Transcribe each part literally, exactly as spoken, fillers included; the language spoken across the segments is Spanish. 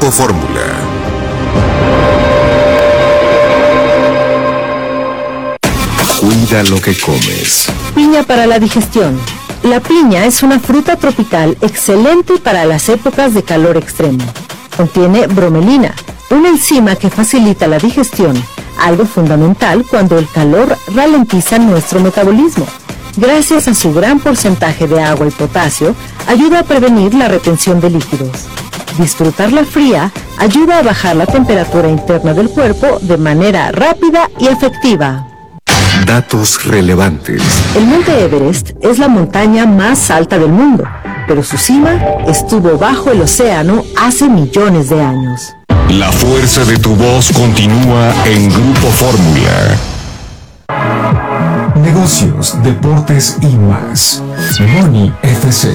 Grupo Fórmula. Cuida lo que comes. Piña para la digestión. La piña es una fruta tropical excelente para las épocas de calor extremo. Contiene bromelina, una enzima que facilita la digestión, algo fundamental cuando el calor ralentiza nuestro metabolismo. Gracias a su gran porcentaje de agua y potasio, ayuda a prevenir la retención de líquidos. Disfrutarla fría ayuda a bajar la temperatura interna del cuerpo de manera rápida y efectiva. Datos relevantes. El Monte Everest es la montaña más alta del mundo, pero su cima estuvo bajo el océano hace millones de años. La fuerza de tu voz continúa en Grupo Fórmula. Negocios, deportes y más. Money F C.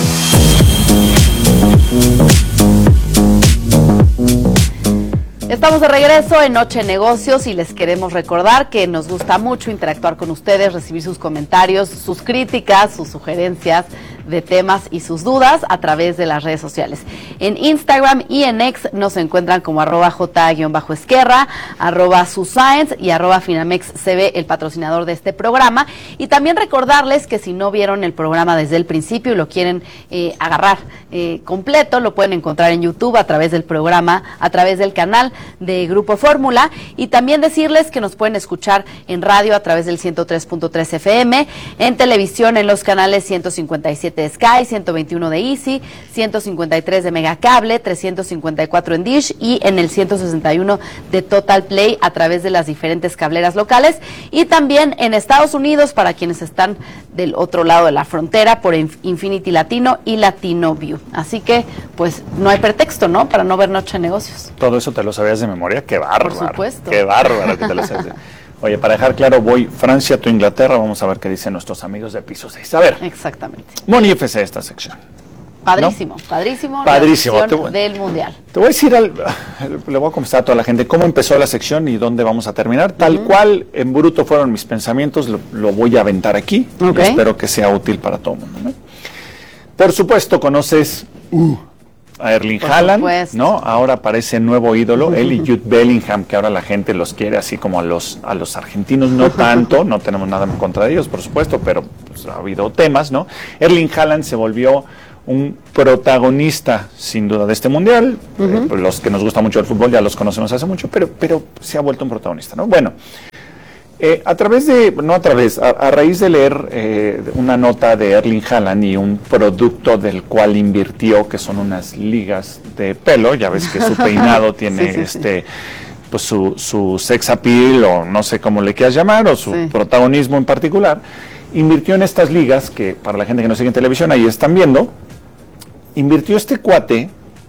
Estamos de regreso en Noche de Negocios y les queremos recordar que nos gusta mucho interactuar con ustedes, recibir sus comentarios, sus críticas, sus sugerencias de temas y sus dudas a través de las redes sociales. En Instagram y en X nos encuentran como arroba j-esquerra, arroba suscience y arroba finamexcb, el patrocinador de este programa. Y también recordarles que si no vieron el programa desde el principio y lo quieren eh, agarrar eh, completo, lo pueden encontrar en YouTube a través del programa, a través del canal de Grupo Fórmula, y también decirles que nos pueden escuchar en radio a través del ciento tres punto tres F M, en televisión en los canales ciento cincuenta y siete de Sky, ciento veintiuno de Easy, ciento cincuenta y tres de Megacable, trescientos cincuenta y cuatro en Dish y en el ciento sesenta y uno de Total Play a través de las diferentes cableras locales, y también en Estados Unidos para quienes están del otro lado de la frontera por Infinity Latino y Latino View. Así que pues no hay pretexto, ¿no?, para no ver Noche de Negocios. Todo eso te lo sabías de memoria, qué bárbaro. Por supuesto. Qué bárbaro que te lo sabes. Oye, para dejar claro, voy Francia, tú Inglaterra, vamos a ver qué dicen nuestros amigos de Piso seis. A ver. Exactamente. Money F C esta sección. Padrísimo, ¿no? padrísimo. Padrísimo. La te voy, del Mundial. Te voy a decir, al, le voy a confesar a toda la gente cómo empezó la sección y dónde vamos a terminar. Tal uh-huh. cual, en bruto fueron mis pensamientos, lo, lo voy a aventar aquí. Okay. Y espero que sea útil para todo el mundo, ¿no? Por supuesto, conoces uh, a Erling Haaland, ¿no? Ahora parece nuevo ídolo, uh-huh. él y Jude Bellingham, que ahora la gente los quiere así como a los a los argentinos, no tanto, no tenemos nada en contra de ellos, por supuesto, pero pues, ha habido temas, ¿no? Erling Haaland se volvió un protagonista, sin duda, de este mundial. Uh-huh. eh, los que nos gusta mucho el fútbol ya los conocemos hace mucho, pero, pero se ha vuelto un protagonista, ¿no? Bueno, eh, a través de, no a través, a, a raíz de leer eh, una nota de Erling Haaland y un producto del cual invirtió, que son unas ligas de pelo, ya ves que su peinado tiene sí, sí, este... Sí. pues su, su sex appeal, o no sé cómo le quieras llamar, o su sí. protagonismo en particular, invirtió en estas ligas, que para la gente que no sigue en televisión, ahí están viendo, invirtió este cuate,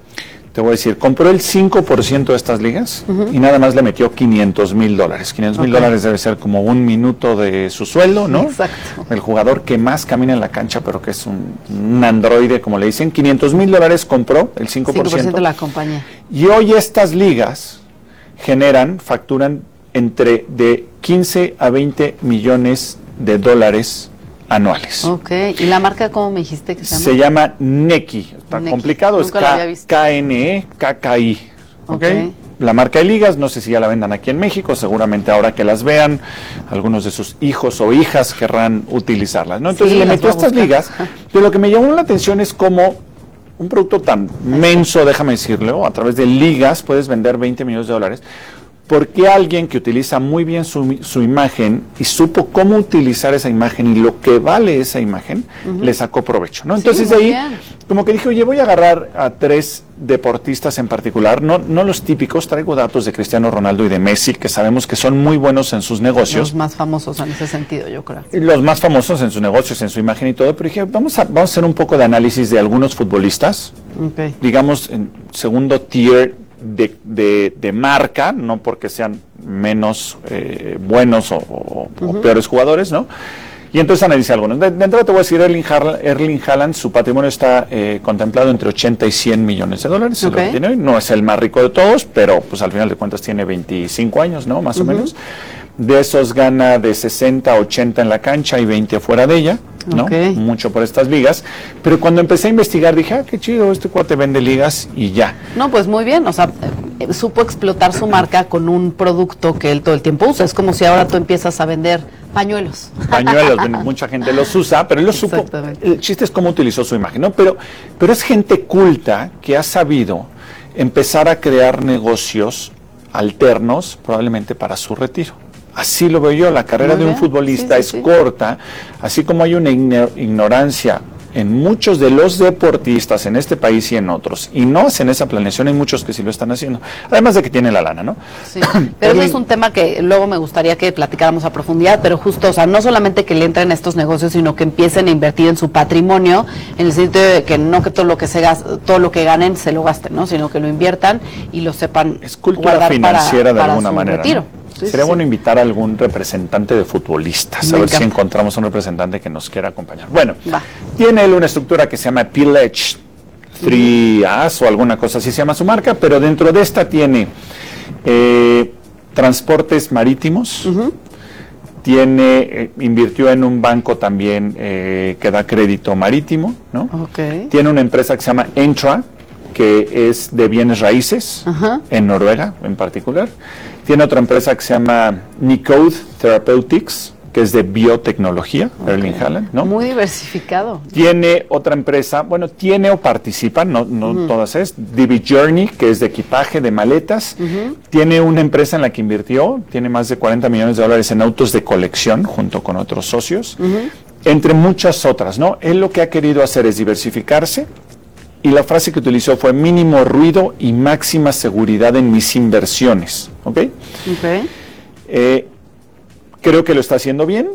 te voy a decir, compró el cinco por ciento de estas ligas uh-huh. y nada más le metió quinientos mil dólares. quinientos mil okay. dólares debe ser como un minuto de su sueldo, ¿no? Exacto. El jugador que más camina en la cancha, pero que es un, un androide, como le dicen, quinientos mil dólares compró, el cinco por ciento. cinco por ciento de la compañía. Y hoy estas ligas generan, facturan entre de quince a veinte millones de dólares anuales. Ok, ¿y la marca cómo me dijiste que se llama? Se llama Neki, está Neki. complicado, Nunca es K N E K K I. Okay. ok, la marca de ligas, no sé si ya la vendan aquí en México, seguramente ahora que las vean, algunos de sus hijos o hijas querrán utilizarlas, ¿no? Entonces sí, le metió estas ligas, pero lo que me llamó la atención es cómo un producto tan menso, déjame decirlo, a través de ligas puedes vender veinte millones de dólares. ¿Por qué alguien que utiliza muy bien su, su imagen y supo cómo utilizar esa imagen y lo que vale esa imagen, uh-huh. le sacó provecho, ¿no? Entonces sí, de ahí, bien. como que dije, oye, voy a agarrar a tres deportistas en particular, no, no los típicos, traigo datos de Cristiano Ronaldo y de Messi, que sabemos que son muy buenos en sus negocios. Los más famosos en ese sentido, yo creo. Los más famosos en sus negocios, en su imagen y todo, pero dije, vamos a, vamos a hacer un poco de análisis de algunos futbolistas, okay. digamos, en segundo tier de, de, de marca, no porque sean menos eh, buenos o, o, uh-huh. o peores jugadores, ¿no? Y entonces analice algunos. De, de entrada te voy a decir, Erling Haaland, Erling Haaland su patrimonio está eh, contemplado entre ochenta y cien millones de dólares, okay. es lo que tiene hoy. No es el más rico de todos, pero pues al final de cuentas tiene veinticinco años, ¿no? Más uh-huh. o menos. De esos gana de sesenta a ochenta en la cancha y veinte fuera de ella. ¿no? Okay. Mucho por estas ligas, pero cuando empecé a investigar dije, ah, qué chido, este cuate vende ligas y ya. No, pues muy bien, o sea, eh, supo explotar su marca con un producto que él todo el tiempo usa, es como si ahora tú empiezas a vender pañuelos. Pañuelos, mucha gente los usa, pero él lo supo, el chiste es cómo utilizó su imagen, ¿no? Pero, pero es gente culta que ha sabido empezar a crear negocios alternos, probablemente para su retiro. Así lo veo yo, la carrera de un futbolista sí, sí, es sí. corta, así como hay una ignorancia en muchos de los deportistas en este país y en otros, y no hacen esa planeación, hay muchos que sí lo están haciendo, además de que tienen la lana, ¿no? Sí, pero eso es un tema que luego me gustaría que platicáramos a profundidad, pero justo, o sea, no solamente que le entren a estos negocios, sino que empiecen a invertir en su patrimonio, en el sentido de que no que todo lo que se gaste, todo lo que ganen se lo gasten, ¿no? Sino que lo inviertan y lo sepan es cultura financiera para, de alguna para manera, retiro. ¿no? Sí, Sería sí. bueno invitar a algún representante de futbolistas, Me a ver encanta. si encontramos un representante que nos quiera acompañar. Bueno, Va. tiene él una estructura que se llama Pledge tres As o alguna cosa así se llama su marca, pero dentro de esta tiene eh, transportes marítimos, uh-huh. tiene, eh, invirtió en un banco también eh, que da crédito marítimo, ¿no? Okay. Tiene una empresa que se llama Entra, que es de bienes raíces, uh-huh. en Noruega en particular. Tiene otra empresa que se llama Nicode Therapeutics, que es de biotecnología, okay. Erling Haaland, ¿no? Muy diversificado. Tiene otra empresa, bueno, tiene o participa, no, no uh-huh. todas es, D B Journey, que es de equipaje, de maletas. Uh-huh. Tiene una empresa en la que invirtió, tiene más de cuarenta millones de dólares en autos de colección, junto con otros socios, uh-huh. entre muchas otras, ¿no? Él lo que ha querido hacer es diversificarse, y la frase que utilizó fue mínimo ruido y máxima seguridad en mis inversiones, ¿ok? Ok. Eh, creo que lo está haciendo bien,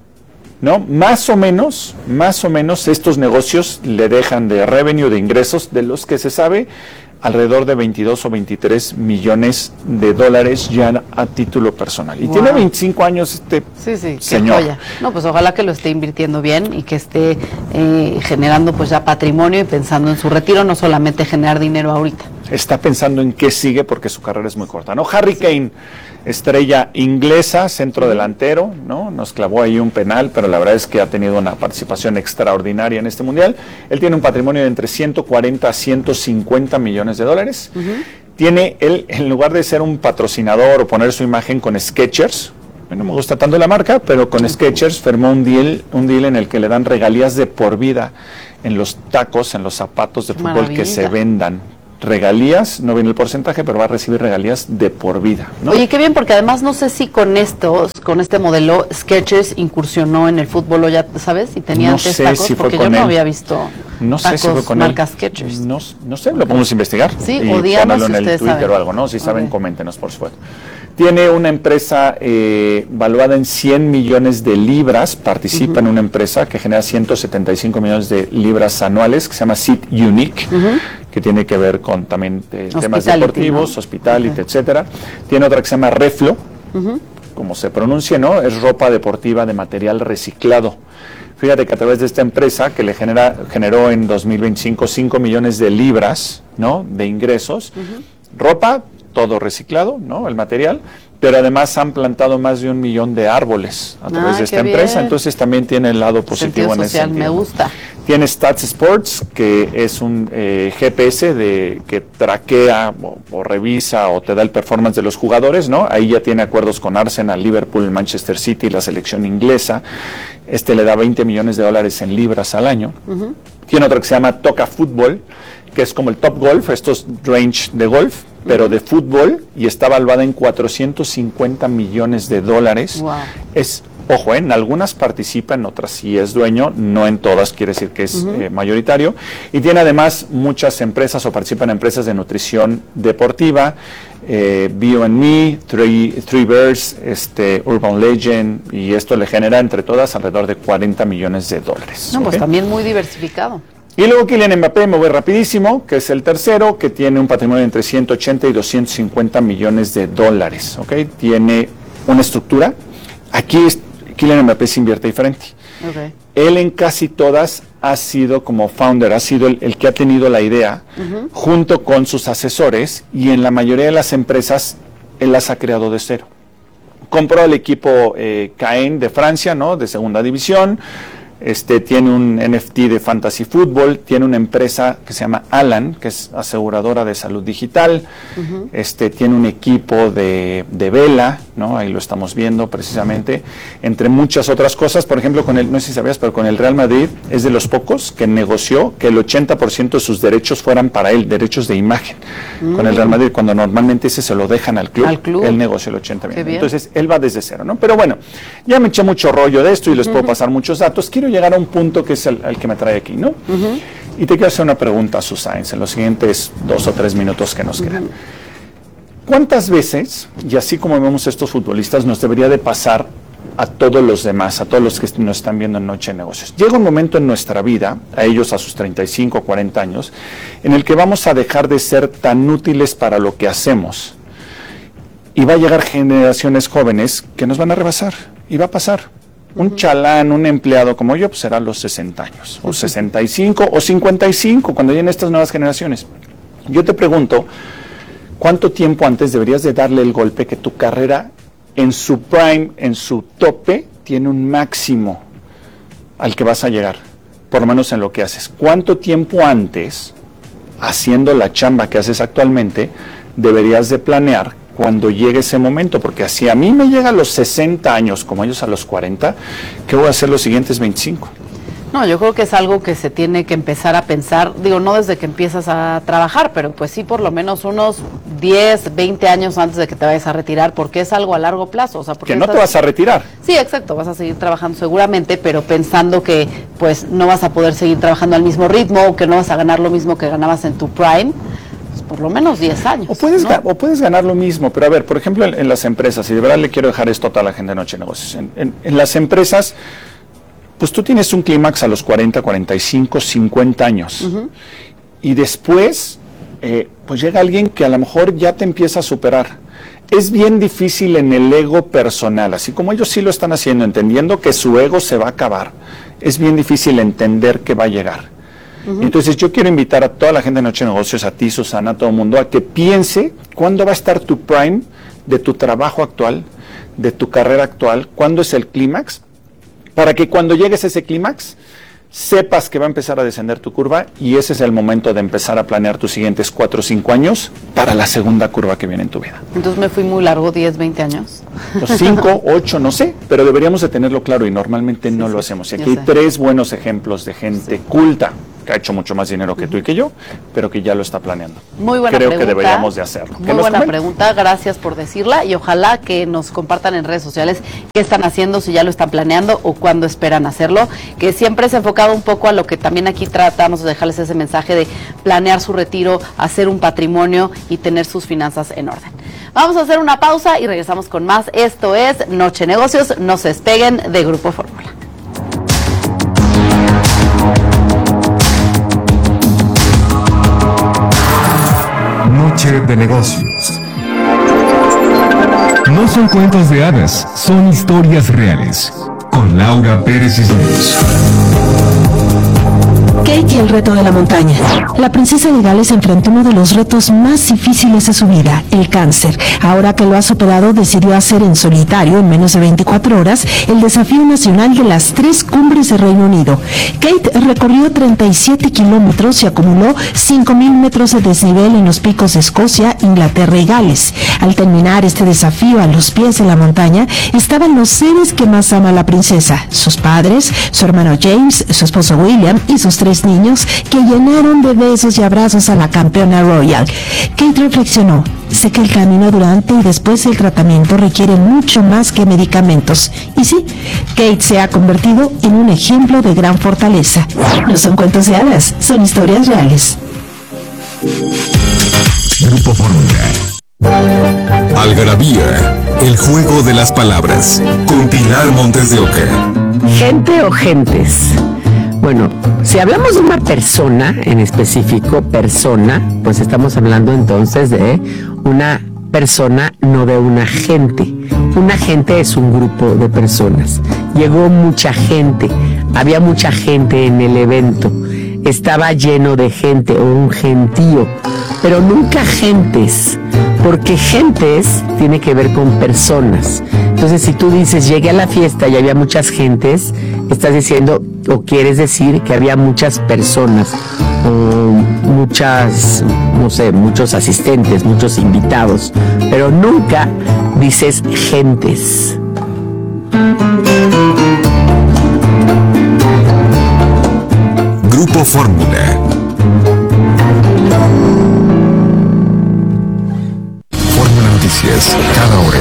¿no? Más o menos, más o menos estos negocios le dejan de revenue, de ingresos, de los que se sabe, alrededor de veintidós o veintitrés millones de dólares ya a título personal. Y wow. tiene veinticinco años este sí, sí, señor. Qué joya. No, pues ojalá que lo esté invirtiendo bien y que esté eh, generando pues ya patrimonio y pensando en su retiro, no solamente generar dinero ahorita. Está pensando en qué sigue porque su carrera es muy corta, ¿no? Harry sí. Kane, estrella inglesa, centro delantero, ¿no? Nos clavó ahí un penal, pero la verdad es que ha tenido una participación extraordinaria en este mundial. Él tiene un patrimonio de entre ciento cuarenta a ciento cincuenta millones de dólares. Uh-huh. Tiene, él, en lugar de ser un patrocinador o poner su imagen con Skechers, no me gusta tanto la marca, pero con Skechers firmó un deal, un deal en el que le dan regalías de por vida en los tacos, en los zapatos de fútbol Maravilla. Que se vendan. Regalías, no viene el porcentaje, pero va a recibir regalías de por vida, ¿no? Oye, qué bien, porque además no sé si con esto, con este modelo, Skechers incursionó en el fútbol, o ya sabes, y tenía no antes sé tacos, si fue porque con yo no él. había visto no sé tacos si fue con marcas él. Skechers. No, no sé, lo podemos investigar. Sí, y o díganos ponerlo si en el ustedes Twitter saben. o algo, ¿no? Si saben, Okay. coméntenos, por supuesto. Tiene una empresa eh, valuada en cien millones de libras, participa uh-huh. en una empresa que genera ciento setenta y cinco millones de libras anuales, que se llama Seat Unique, uh-huh. que tiene que ver con también eh, temas deportivos, ¿no? Hospitality, okay. etcétera. Tiene otra que se llama Reflo, uh-huh. como se pronuncia, ¿no? Es ropa deportiva de material reciclado. Fíjate que a través de esta empresa que le genera, generó en dos mil veinticinco cinco millones de libras, ¿no? De ingresos, uh-huh. ropa, todo reciclado, ¿no? El material, pero además han plantado más de un millón de árboles a través ah, de esta bien. empresa, entonces también tiene el lado positivo Sentido en ese social, sentido. Me gusta. Tiene Stats Sports, que es un eh, G P S de, que traquea o, o revisa o te da el performance de los jugadores, ¿no? Ahí ya tiene acuerdos con Arsenal, Liverpool, Manchester City, la selección inglesa. Este le da veinte millones de dólares en libras al año. Uh-huh. Tiene otro que se llama Toca Fútbol, que es como el Top Golf, estos range de golf, pero de fútbol, y está valuada en cuatrocientos cincuenta millones de dólares. Wow. Es, ojo, en algunas participa, en otras sí es dueño, no en todas, quiere decir que es uh-huh. eh, mayoritario, y tiene además muchas empresas o participa en empresas de nutrición deportiva, eh, Bio and Me, Three, Three Bears, este, Urban Legend, y esto le genera entre todas alrededor de cuarenta millones de dólares. No, ¿okay? pues también muy diversificado. Y luego Kylian Mbappé, me voy rapidísimo, que es el tercero, que tiene un patrimonio de entre ciento ochenta y doscientos cincuenta millones de dólares, ¿ok? Tiene una estructura. Aquí es, Kylian Mbappé se invierte diferente. Okay. Él en casi todas ha sido como founder, ha sido el, el que ha tenido la idea, uh-huh. junto con sus asesores, y en la mayoría de las empresas él las ha creado de cero. Compró el equipo eh, Caen de Francia, ¿no? De segunda división. este, tiene un N F T de Fantasy Football, tiene una empresa que se llama Alan, que es aseguradora de salud digital, uh-huh. este, tiene un equipo de, de vela, ¿no? Ahí lo estamos viendo precisamente, entre muchas otras cosas. Por ejemplo, con el, no sé si sabías, pero con el Real Madrid es de los pocos que negoció que el ochenta por ciento de sus derechos fueran para él, derechos de imagen, uh-huh. con el Real Madrid, cuando normalmente ese se lo dejan al club, al club. Él negoció el ochenta por ciento. Entonces, él va desde cero, ¿no? Pero bueno, ya me eché mucho rollo de esto y les uh-huh. puedo pasar muchos datos. Quiero llegar a un punto que es el, el que me trae aquí, ¿no? Uh-huh. Y te quiero hacer una pregunta, Susana, en los siguientes dos o tres minutos que nos uh-huh. quedan. ¿Cuántas veces, y así como vemos estos futbolistas, nos debería de pasar a todos los demás, a todos los que nos están viendo en Noche de Negocios? Llega un momento en nuestra vida, a ellos a sus treinta y cinco, cuarenta años, en el que vamos a dejar de ser tan útiles para lo que hacemos. Y va a llegar generaciones jóvenes que nos van a rebasar, y va a pasar. Un uh-huh. chalán, un empleado como yo, pues será a los sesenta años, o uh-huh. sesenta y cinco, o cincuenta y cinco, cuando lleguen estas nuevas generaciones. Yo te pregunto, ¿cuánto tiempo antes deberías de darle el golpe que tu carrera en su prime, en su tope, tiene un máximo al que vas a llegar, por lo menos en lo que haces? ¿Cuánto tiempo antes, haciendo la chamba que haces actualmente, deberías de planear cuando llegue ese momento? Porque si a mí me llega a los sesenta años, como ellos a los cuarenta, ¿qué voy a hacer los siguientes veinticinco? No, yo creo que es algo que se tiene que empezar a pensar, digo, no desde que empiezas a trabajar, pero pues sí por lo menos unos diez, veinte años antes de que te vayas a retirar, porque es algo a largo plazo. O sea, porque que no estás... te vas a retirar. Sí, exacto, vas a seguir trabajando seguramente, pero pensando que pues no vas a poder seguir trabajando al mismo ritmo, o que no vas a ganar lo mismo que ganabas en tu prime, pues por lo menos diez años. O puedes, ¿no? ga- o puedes ganar lo mismo, pero a ver, por ejemplo, en, en las empresas, y de verdad le quiero dejar esto a toda la gente de Noche de Negocios, en, en, en las empresas, pues tú tienes un clímax a los cuarenta, cuarenta y cinco, cincuenta años. Uh-huh. Y después, eh, pues llega alguien que a lo mejor ya te empieza a superar. Es bien difícil en el ego personal, así como ellos sí lo están haciendo, entendiendo que su ego se va a acabar. Es bien difícil entender que va a llegar. Uh-huh. Entonces yo quiero invitar a toda la gente de Noche de Negocios, a ti, Susana, a todo el mundo, a que piense cuándo va a estar tu prime de tu trabajo actual, de tu carrera actual, cuándo es el clímax, para que cuando llegues a ese clímax, sepas que va a empezar a descender tu curva, y ese es el momento de empezar a planear tus siguientes cuatro o cinco años para la segunda curva que viene en tu vida. Entonces me fui muy largo, diez, veinte años. Los cinco, ocho, no sé, pero deberíamos de tenerlo claro y normalmente sí, no sí, lo hacemos. Y aquí hay tres buenos ejemplos de gente sí. culta, que ha hecho mucho más dinero que uh-huh. tú y que yo, pero que ya lo está planeando. Muy buena Creo pregunta. que deberíamos de hacerlo. Muy buena comenten? pregunta, gracias por decirla, y ojalá que nos compartan en redes sociales qué están haciendo, si ya lo están planeando o cuándo esperan hacerlo, que siempre es enfocado un poco a lo que también aquí tratamos de dejarles ese mensaje de planear su retiro, hacer un patrimonio y tener sus finanzas en orden. Vamos a hacer una pausa y regresamos con más. Esto es Noche Negocios, no se despeguen de Grupo Fórmula. Noche de Negocios. No son cuentos de hadas, son historias reales. Con Laura Pérez Cisneros. Kate y el reto de la montaña. La princesa de Gales enfrentó uno de los retos más difíciles de su vida, el cáncer. Ahora que lo ha superado, decidió hacer en solitario, en menos de veinticuatro horas, el desafío nacional de las tres cumbres de Reino Unido. Kate recorrió treinta y siete kilómetros y acumuló cinco mil metros de desnivel en los picos de Escocia, Inglaterra y Gales. Al terminar este desafío a los pies de la montaña, estaban los seres que más ama la princesa, sus padres, su hermano James, su esposo William y sus tres niños, que llenaron de besos y abrazos a la campeona royal. Kate reflexionó: sé que el camino durante y después del tratamiento requiere mucho más que medicamentos. Y sí, Kate se ha convertido en un ejemplo de gran fortaleza. No son cuentos de hadas, son historias reales. Grupo Fórmula. Algarabía, el juego de las palabras. Con Pilar Montes de Oca. ¿Gente o gentes? Bueno, si hablamos de una persona, en específico persona, pues estamos hablando entonces de una persona, no de una gente. Una gente es un grupo de personas. Llegó mucha gente, había mucha gente en el evento. estaba lleno de gente o un gentío, pero nunca gentes, porque gentes tiene que ver con personas. Entonces, si tú dices llegué a la fiesta y había muchas gentes, estás diciendo o quieres decir que había muchas personas o muchas, no sé, muchos asistentes, muchos invitados, pero nunca dices gentes. Grupo Fórmula. Fórmula Noticias, cada hora.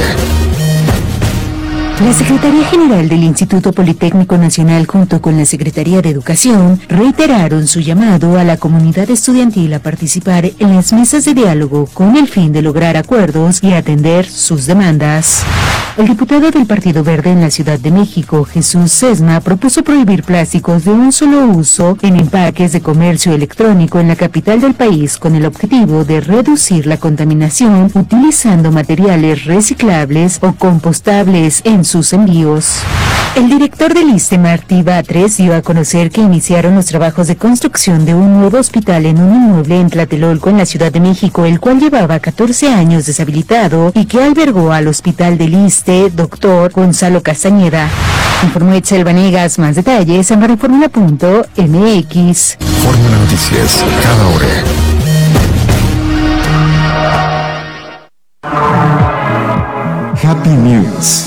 La Secretaría General del Instituto Politécnico Nacional junto con la Secretaría de Educación reiteraron su llamado a la comunidad estudiantil a participar en las mesas de diálogo con el fin de lograr acuerdos y atender sus demandas. El diputado del Partido Verde en la Ciudad de México, Jesús Sesma, propuso prohibir plásticos de un solo uso en empaques de comercio electrónico en la capital del país con el objetivo de reducir la contaminación utilizando materiales reciclables o compostables en sus envíos. El director del ISSSTE, Martí Batres, dio a conocer que iniciaron los trabajos de construcción de un nuevo hospital en un inmueble en Tlatelolco, en la Ciudad de México, el cual llevaba catorce años deshabilitado y que albergó al hospital del ISSSTE, doctor Gonzalo Castañeda. Informó Etzel Vanegas. Más detalles en Reformula punto M X. Fórmula Noticias, cada hora. Happy News.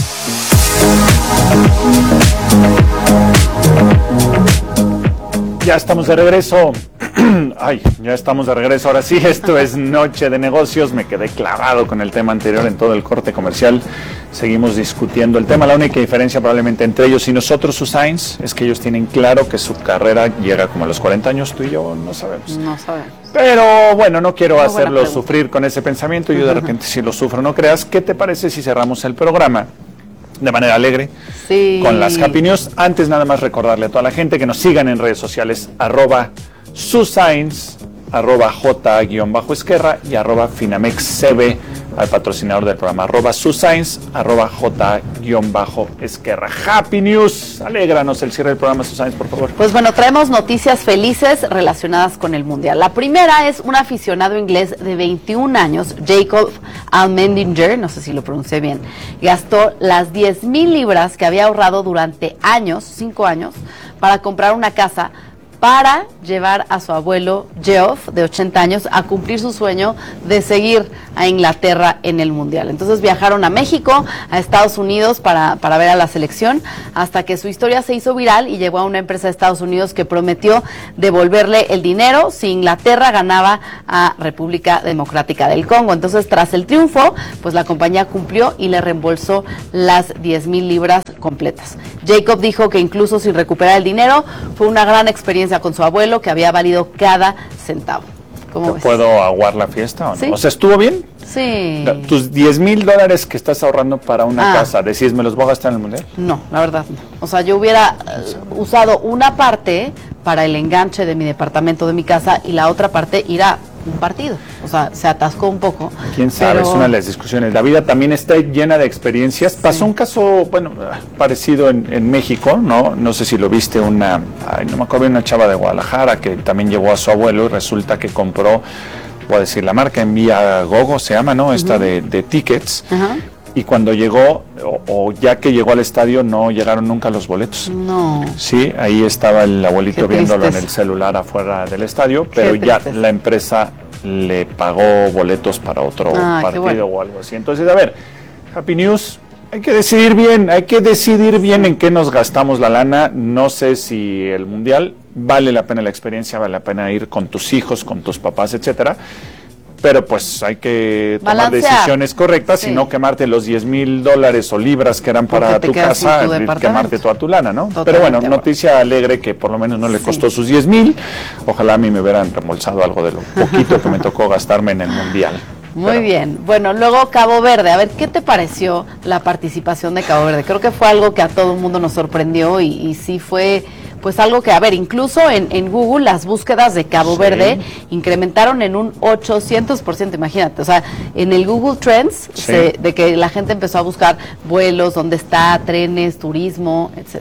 Ya estamos de regreso. Ay, ya estamos de regreso. Ahora sí, esto es Noche de Negocios. Me quedé clavado con el tema anterior en todo el corte comercial. Seguimos discutiendo el tema. La única diferencia probablemente entre ellos y nosotros, Susains, es que ellos tienen claro que su carrera llega como a los cuarenta años. Tú y yo no sabemos. No sabemos. Pero bueno, no quiero hacerlo sufrir con ese pensamiento. Yo de repente si lo sufro, no creas. ¿Qué te parece si cerramos el programa de manera alegre, sí, con las Happy News? Antes nada más recordarle a toda la gente que nos sigan en redes sociales, arroba Susains, arroba J-Esquerra y arroba FinamexCB, al patrocinador del programa, arroba Susains, arroba J-Esquerra. Happy News, alégranos el cierre del programa, Susains, por favor. Pues bueno, traemos noticias felices relacionadas con el Mundial. La primera es un aficionado inglés de veintiún años, Jacob Almendinger, no sé si lo pronuncié bien, gastó las diez mil libras que había ahorrado durante años, cinco años, para comprar una casa para llevar a su abuelo Geoff, de ochenta años, a cumplir su sueño de seguir a Inglaterra en el Mundial. Entonces viajaron a México, a Estados Unidos para, para ver a la selección, hasta que su historia se hizo viral y llegó a una empresa de Estados Unidos que prometió devolverle el dinero si Inglaterra ganaba a República Democrática del Congo. Entonces, tras el triunfo, pues la compañía cumplió y le reembolsó las diez mil libras completas. Jacob dijo que incluso sin recuperar el dinero, fue una gran experiencia con su abuelo, que había valido cada centavo. ¿Cómo ves? ¿Puedo aguar la fiesta o no? ¿Sí? O sea, ¿estuvo bien? Sí. ¿Tus diez mil dólares que estás ahorrando para una Ah. casa, decís, me los voy a gastar en el Mundial? No, la verdad no. O sea, yo hubiera uh, usado una parte para el enganche de mi departamento, de mi casa, y la otra parte ir a un partido. O sea, se atascó un poco. Quién sabe, pero... es una de las discusiones. La vida también está llena de experiencias. Sí. Pasó un caso, bueno, parecido en, en México, ¿no? No sé si lo viste, una, ay, no me acuerdo, una chava de Guadalajara que también llevó a su abuelo y resulta que compró, voy a decir la marca, Envía Gogo se llama, ¿no? Esta uh-huh. de, de tickets. Uh-huh. Y cuando llegó, o, o ya que llegó al estadio, no llegaron nunca los boletos. No. Sí, ahí estaba el abuelito viéndolo en el celular afuera del estadio, pero ya la empresa le pagó boletos para otro ah, partido bueno. o algo así. Entonces, a ver, Happy News, hay que decidir bien, hay que decidir bien en qué nos gastamos la lana. No sé si el Mundial vale la pena la experiencia, vale la pena ir con tus hijos, con tus papás, etcétera. Pero pues hay que tomar Balancear. decisiones correctas sí. y no quemarte los diez mil dólares o libras que eran para tu casa, tu quemarte toda tu lana, ¿no? Totalmente. Pero bueno, noticia alegre que por lo menos no le costó sí. sus diez mil. Ojalá a mí me hubieran reembolsado algo de lo poquito que me tocó gastarme en el Mundial. Muy Pero, bien. Bueno, luego Cabo Verde. A ver, ¿qué te pareció la participación de Cabo Verde? Creo que fue algo que a todo el mundo nos sorprendió y, y sí fue... Pues algo que, a ver, incluso en, en Google las búsquedas de Cabo sí. Verde incrementaron en un ochocientos por ciento, imagínate. O sea, en el Google Trends, sí. se, de que la gente empezó a buscar vuelos, dónde está, trenes, turismo, etcétera.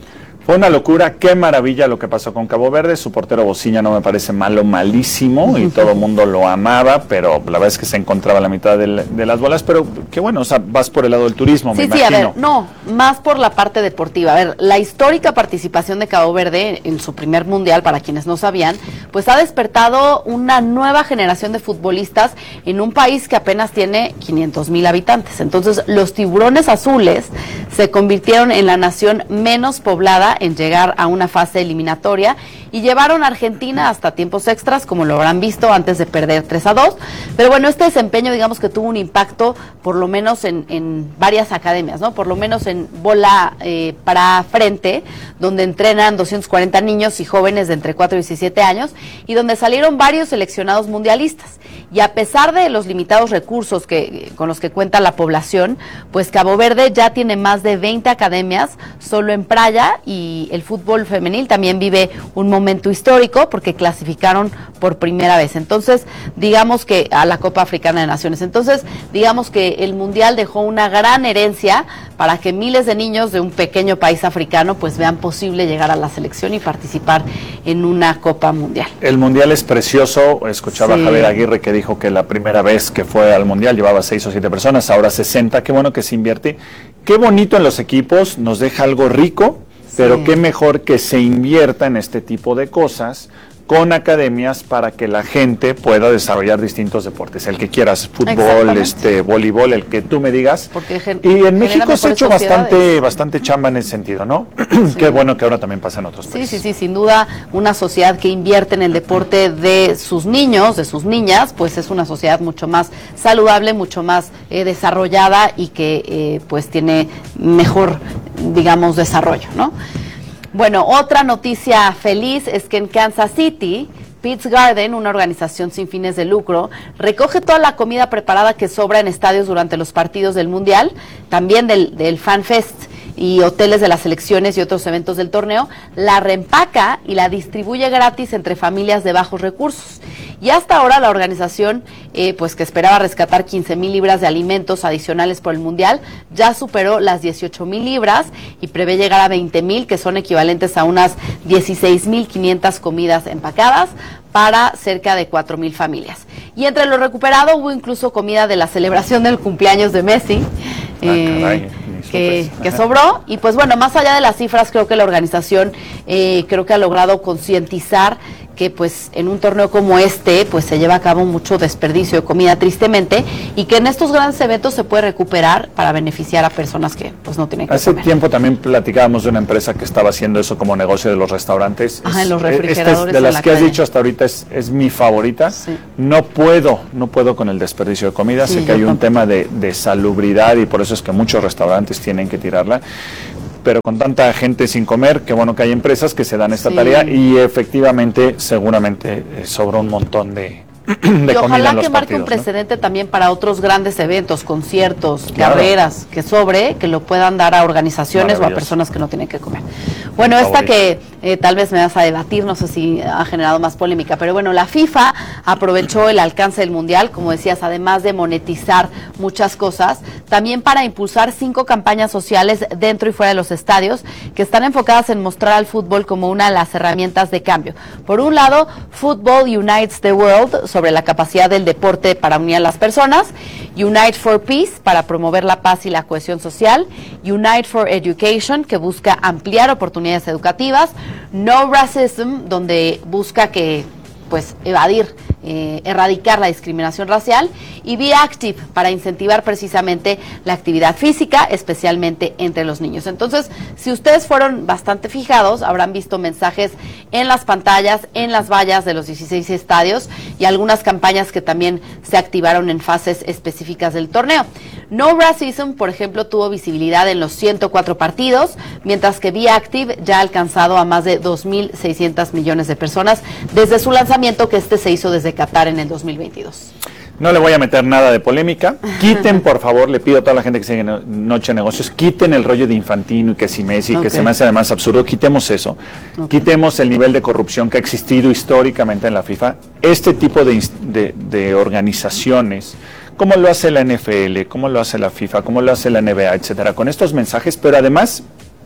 Fue una locura, qué maravilla lo que pasó con Cabo Verde. Su portero Bociña no me parece malo, malísimo, y todo el mundo lo amaba, pero la verdad es que se encontraba a la mitad de, de las bolas. Pero qué bueno, o sea, vas por el lado del turismo, sí, me sí, imagino. a ver, no, más por la parte deportiva. A ver, la histórica participación de Cabo Verde en su primer mundial, para quienes no sabían, pues ha despertado una nueva generación de futbolistas en un país que apenas tiene quinientos mil habitantes. Entonces, los tiburones azules se convirtieron en la nación menos poblada en llegar a una fase eliminatoria y llevaron a Argentina hasta tiempos extras, como lo habrán visto, antes de perder tres a dos. Pero bueno, este desempeño, digamos que tuvo un impacto, por lo menos en, en varias academias, ¿no? Por lo menos en bola eh, para frente, donde entrenan doscientos cuarenta niños y jóvenes de entre cuatro y diecisiete años, y donde salieron varios seleccionados mundialistas. Y a pesar de los limitados recursos que con los que cuenta la población, pues Cabo Verde ya tiene más de veinte academias solo en Praia, y el fútbol femenil también vive un momento histórico porque clasificaron por primera vez. Entonces, digamos que a la Copa Africana de Naciones. Entonces, digamos que el Mundial dejó una gran herencia para que miles de niños de un pequeño país africano pues vean posible llegar a la selección y participar en una Copa Mundial. El Mundial es precioso. Escuchaba sí. a Javier Aguirre que dijo que la primera vez que fue al Mundial llevaba seis o siete personas, ahora sesenta. Qué bueno que se invierte. Qué bonito en los equipos, nos deja algo rico, sí. pero qué mejor que se invierta en este tipo de cosas con academias para que la gente pueda desarrollar distintos deportes, el que quieras, fútbol, este, voleibol, el que tú me digas. Porque gen- y en México se ha hecho bastante, bastante chamba en ese sentido, ¿no? Sí. Qué bueno que ahora también pasa en otros países. Sí, sí, sí, sin duda, una sociedad que invierte en el deporte de sus niños, de sus niñas, pues es una sociedad mucho más saludable, mucho más eh, desarrollada y que eh, pues tiene mejor, digamos, desarrollo, ¿no? Bueno, otra noticia feliz es que en Kansas City, Pete's Garden, una organización sin fines de lucro, recoge toda la comida preparada que sobra en estadios durante los partidos del Mundial, también del, del Fan Fest y hoteles de las selecciones y otros eventos del torneo, la reempaca y la distribuye gratis entre familias de bajos recursos. Y hasta ahora la organización, eh, pues que esperaba rescatar quince mil libras de alimentos adicionales por el Mundial, ya superó las dieciocho mil libras y prevé llegar a veinte mil, que son equivalentes a unas dieciséis mil quinientas comidas empacadas para cerca de cuatro mil familias. Y entre lo recuperado hubo incluso comida de la celebración del cumpleaños de Messi, ah, eh, caray. Que, que sobró. Y pues bueno, más allá de las cifras, creo que la organización eh, creo que ha logrado concientizar que pues en un torneo como este pues se lleva a cabo mucho desperdicio de comida, tristemente, y que en estos grandes eventos se puede recuperar para beneficiar a personas que pues no tienen que Hace comer. tiempo también platicábamos de una empresa que estaba haciendo eso como negocio de los restaurantes. Ajá, es, en los refrigeradores. Esta es de las que calle. has dicho hasta ahorita es, es mi favorita. Sí. No puedo, no puedo con el desperdicio de comida. Sí, sé que hay un tampoco. tema de, de salubridad y por eso es que muchos restaurantes tienen que tirarla. Pero con tanta gente sin comer, qué bueno que hay empresas que se dan esta sí. tarea y efectivamente, seguramente eh, sobra un montón de, de y comida ojalá en los que marque partidos, un precedente, ¿no? también para otros grandes eventos, conciertos, claro. carreras, que sobre, que lo puedan dar a organizaciones o a personas que no tienen que comer. Bueno, esta que eh, tal vez me vas a debatir, no sé si ha generado más polémica, pero bueno, la FIFA aprovechó el alcance del Mundial, como decías, además de monetizar muchas cosas, también para impulsar cinco campañas sociales dentro y fuera de los estadios, que están enfocadas en mostrar al fútbol como una de las herramientas de cambio. Por un lado, Football Unites the World, sobre la capacidad del deporte para unir a las personas, Unite for Peace, para promover la paz y la cohesión social, Unite for Education, que busca ampliar oportunidades educativas, No Racism, donde busca que pues evadir, eh, erradicar la discriminación racial, y Be Active, para incentivar precisamente la actividad física, especialmente entre los niños. Entonces, si ustedes fueron bastante fijados, habrán visto mensajes en las pantallas, en las vallas de los dieciséis estadios, y algunas campañas que también se activaron en fases específicas del torneo. No Racism, por ejemplo, tuvo visibilidad en los ciento cuatro partidos, mientras que Be Active ya ha alcanzado a más de dos mil seiscientos millones de personas desde su lanzamiento, que este se hizo desde Qatar en el dos mil veintidós. No le voy a meter nada de polémica. Quiten, por favor, le pido a toda la gente que sigue Noche de Negocios, quiten el rollo de Infantino y que si Messi, okay. que se me hace además absurdo. Quitemos eso. Okay. Quitemos el nivel de corrupción que ha existido históricamente en la FIFA. Este tipo de, de, de organizaciones, como lo hace la N F L, como lo hace la FIFA, como lo hace la N B A, etcétera, con estos mensajes, pero además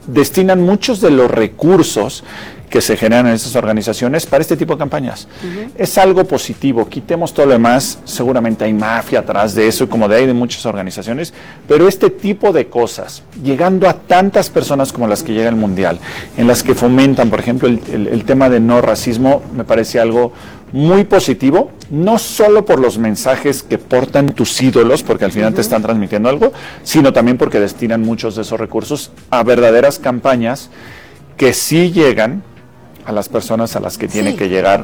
destinan muchos de los recursos que se generan en estas organizaciones para este tipo de campañas. Uh-huh. Es algo positivo, quitemos todo lo demás, seguramente hay mafia atrás de eso, como de ahí de muchas organizaciones, pero este tipo de cosas, llegando a tantas personas como las que llega el Mundial, en las que fomentan, por ejemplo, el, el, el tema de no racismo, me parece algo muy positivo, no solo por los mensajes que portan tus ídolos, porque al final uh-huh. te están transmitiendo algo, sino también porque destinan muchos de esos recursos a verdaderas campañas que sí llegan a las personas a las que tiene sí. que llegar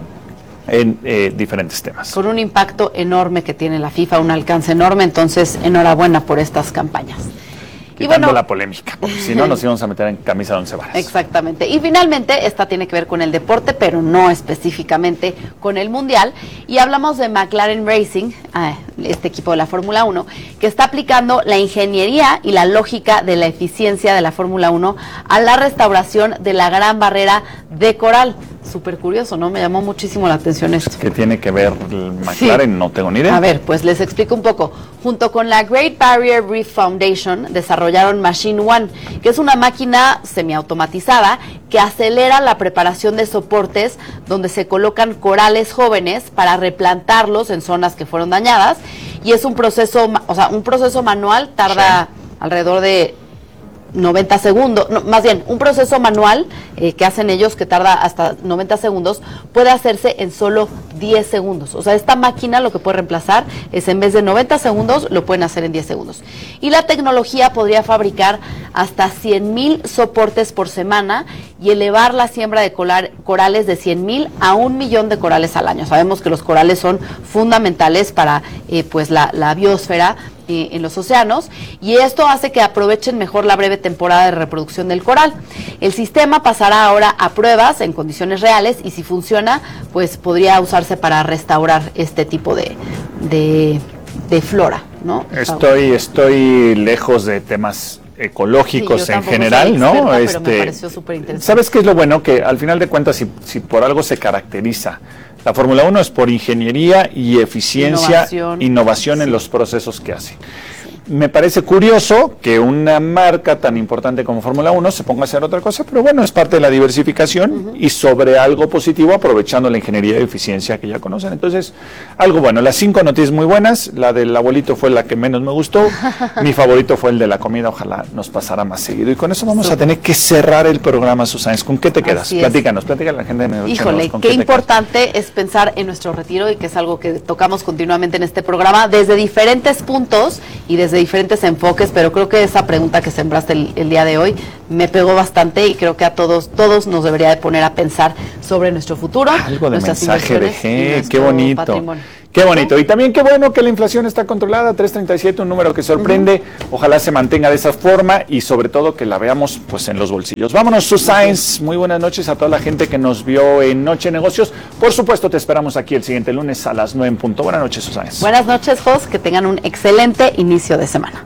en eh, diferentes temas. Con un impacto enorme que tiene la FIFA, un alcance enorme, entonces enhorabuena por estas campañas. Quitando y bueno, la polémica, porque si no nos íbamos a meter en camisa de once varas. Exactamente. Y finalmente, esta tiene que ver con el deporte, pero no específicamente con el Mundial. Y hablamos de McLaren Racing, este equipo de la Fórmula uno, que está aplicando la ingeniería y la lógica de la eficiencia de la Fórmula uno a la restauración de la Gran Barrera de Coral. Súper curioso, ¿no? Me llamó muchísimo la atención esto. ¿Qué tiene que ver el McLaren? Sí. No tengo ni idea. A ver, pues les explico un poco. Junto con la Great Barrier Reef Foundation desarrollaron Machine One, que es una máquina semiautomatizada que acelera la preparación de soportes donde se colocan corales jóvenes para replantarlos en zonas que fueron dañadas. Y es un proceso, o sea, un proceso manual, tarda sí. alrededor de noventa segundos, no, más bien, un proceso manual eh, que hacen ellos que tarda hasta noventa segundos, puede hacerse en solo diez segundos. O sea, esta máquina lo que puede reemplazar es, en vez de noventa segundos, lo pueden hacer en diez segundos. Y la tecnología podría fabricar hasta cien mil soportes por semana y elevar la siembra de colar, corales de cien mil a un millón de corales al año. Sabemos que los corales son fundamentales para eh, pues la, la biosfera eh, en los océanos, y esto hace que aprovechen mejor la breve temporada de reproducción del coral. El sistema pasará ahora a pruebas en condiciones reales, y si funciona, pues podría usarse para restaurar este tipo de, de, de flora, ¿no? Estoy, estoy lejos de temas ecológicos sí, en general, ¿no? Experta, este, pero me pareció súper interesante. ¿Sabes qué es lo bueno? Que al final de cuentas, si, si por algo se caracteriza la Fórmula uno, es por ingeniería y eficiencia, innovación, innovación en sí. los procesos que hace. Me parece curioso que una marca tan importante como Fórmula uno se ponga a hacer otra cosa, pero bueno, es parte de la diversificación uh-huh. y sobre algo positivo, aprovechando la ingeniería y eficiencia que ya conocen. Entonces, algo bueno. Las cinco noticias muy buenas. La del abuelito fue la que menos me gustó. Mi favorito fue el de la comida. Ojalá nos pasara más seguido. Y con eso vamos Super. a tener que cerrar el programa, Susana. ¿Con qué te quedas? Así platícanos, es. platícanos a la gente de Medio Híjole, qué, qué importante es pensar en nuestro retiro, y que es algo que tocamos continuamente en este programa, desde diferentes puntos y desde diferentes enfoques, pero creo que esa pregunta que sembraste el, el día de hoy me pegó bastante, y creo que a todos todos nos debería de poner a pensar sobre nuestro futuro. Algo de mensaje de G, qué bonito. Patrimonio. Qué bonito. Y también qué bueno que la inflación está controlada, tres treinta y siete, un número que sorprende. Uh-huh. Ojalá se mantenga de esa forma, y sobre todo que la veamos pues en los bolsillos. Vámonos, Susáenz. Muy buenas noches a toda la gente que nos vio en Noche Negocios. Por supuesto, te esperamos aquí el siguiente lunes a las nueve en punto. Buenas noches, Susáenz. Buenas noches, Jos. Que tengan un excelente inicio de semana.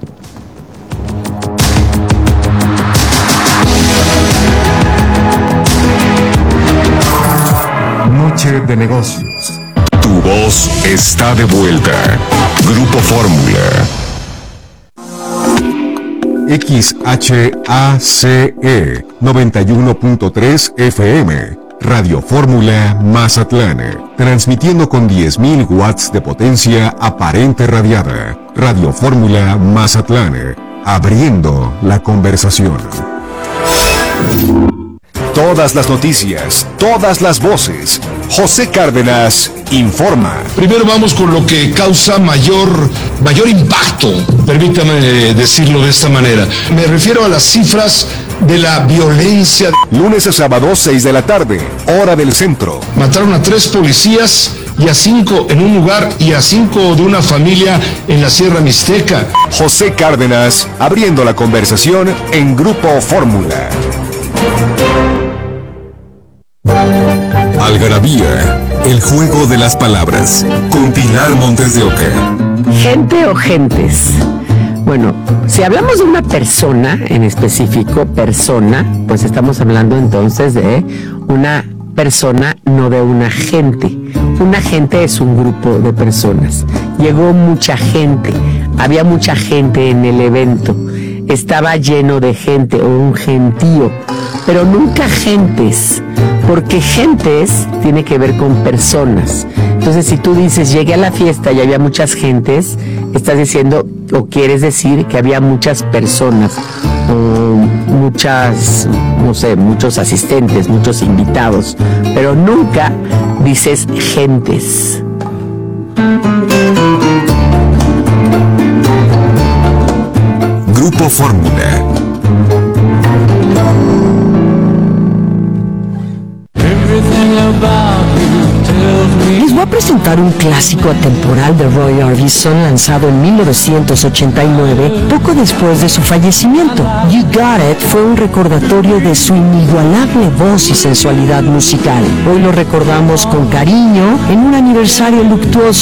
Noche de Negocios. Tu voz está de vuelta. Grupo Fórmula. X H A C E noventa y uno punto tres F M. Radio Fórmula Mazatlán. Transmitiendo con diez mil watts de potencia aparente radiada. Radio Fórmula Mazatlán. Abriendo la conversación. Todas las noticias, todas las voces. José Cárdenas informa. Primero vamos con lo que causa mayor, mayor impacto, permítame decirlo de esta manera. Me refiero a las cifras de la violencia. Lunes a sábado, seis de la tarde, hora del centro. Mataron a tres policías y a cinco en un lugar y a cinco de una familia en la Sierra Mixteca. José Cárdenas, abriendo la conversación en Grupo Fórmula. Algarabía, el juego de las palabras, con Pilar Montes de Oca. Gente o gentes. Bueno, si hablamos de una persona en específico, persona, pues estamos hablando entonces de una persona, no de una gente. Una gente es un grupo de personas. Llegó mucha gente, había mucha gente en el evento. estaba lleno de gente o un gentío, pero nunca gentes, porque gentes tiene que ver con personas. Entonces, si tú dices llegué a la fiesta y había muchas gentes, estás diciendo o quieres decir que había muchas personas o muchas, no sé, muchos asistentes, muchos invitados, pero nunca dices gentes. Grupo Fórmula. Les voy a presentar un clásico atemporal de Roy Orbison lanzado en mil novecientos ochenta y nueve, poco después de su fallecimiento. You Got It fue un recordatorio de su inigualable voz y sensualidad musical. Hoy lo recordamos con cariño en un aniversario luctuoso